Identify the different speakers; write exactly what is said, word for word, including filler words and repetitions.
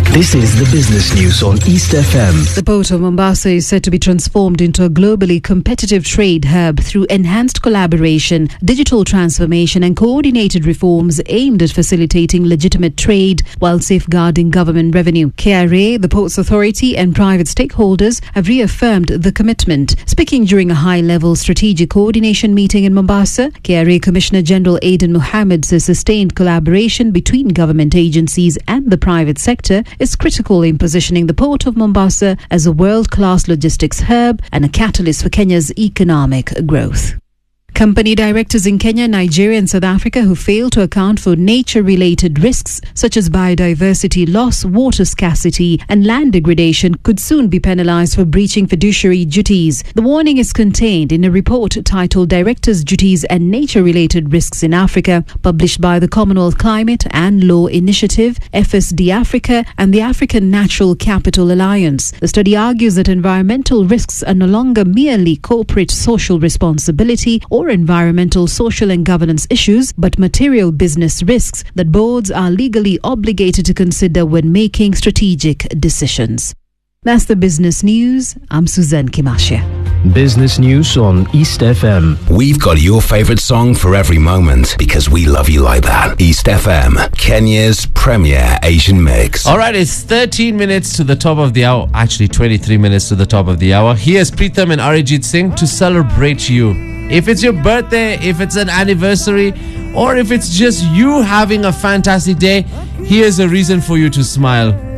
Speaker 1: This is the business news on East F M.
Speaker 2: The port of Mombasa is set to be transformed into a globally competitive trade hub through enhanced collaboration, digital transformation and coordinated reforms aimed at facilitating legitimate trade while safeguarding government revenue. K R A, the Ports Authority and private stakeholders have reaffirmed the commitment. Speaking during a high-level strategic coordination meeting in Mombasa, K R A Commissioner General Aidan Mohammed says sustained collaboration between government agencies and the private sector is critical in positioning the Port of Mombasa as a world-class logistics hub and a catalyst for Kenya's economic growth. Company directors in Kenya, Nigeria and South Africa who fail to account for nature-related risks such as biodiversity loss, water scarcity and land degradation could soon be penalized for breaching fiduciary duties. The warning is contained in a report titled Directors' Duties and Nature-Related Risks in Africa, published by the Commonwealth Climate and Law Initiative, F S D Africa and the African Natural Capital Alliance. The study argues that environmental risks are no longer merely corporate social responsibility or environmental, social and governance issues, but material business risks that boards are legally obligated to consider when making strategic decisions. That's the business news. I'm Suzanne Kimashe.
Speaker 1: Business news on East F M.
Speaker 3: We've got your favourite song for every moment because we love you like that. East F M, Kenya's premier Asian mix.
Speaker 4: All right, it's thirteen minutes to the top of the hour. Actually, twenty-three minutes to the top of the hour. Here's Pritham and Arijit Singh to celebrate you. If it's your birthday, if it's an anniversary, or if it's just you having a fantastic day, here's a reason for you to smile.